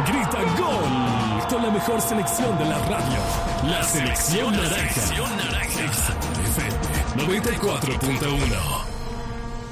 Grita gol con la mejor selección de la radio. La selección naranja. Exa FM 94.1.